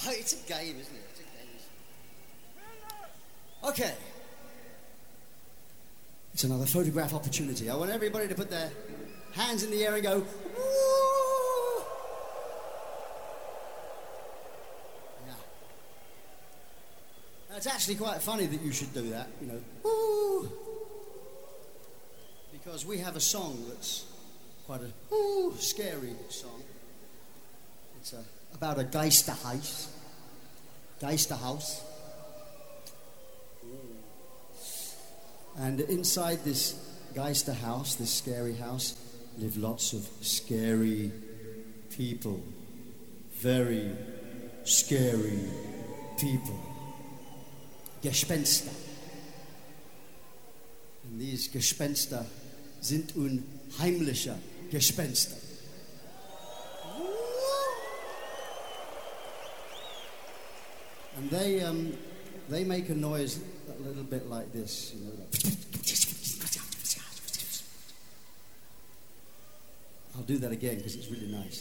It's a game, isn't it? It's a game. Okay. It's another photograph opportunity. I want everybody to put their hands in the air and go, woo! Yeah. Now, it's actually quite funny that you should do that, you know, woo! Because we have a song that's quite a scary song. It's about a Geisterhaus. Geisterhaus. And inside this Geisterhaus, this scary house, live lots of scary people. Very scary people. Gespenster. And these Gespenster sind unheimliche Gespenster. And they make a noise a little bit like this, you know. I'll do that again because it's really nice.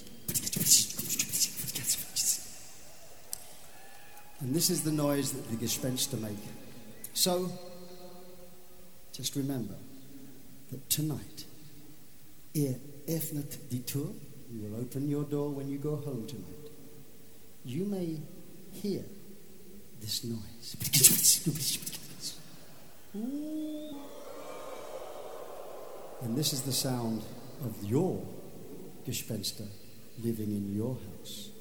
And this is the noise that the Gespenster make. So, just remember that tonight, ihr öffnet die Tür, you will open your door when you go home tonight. You may hear this noise. And this is the sound of your Gespenster living in your house.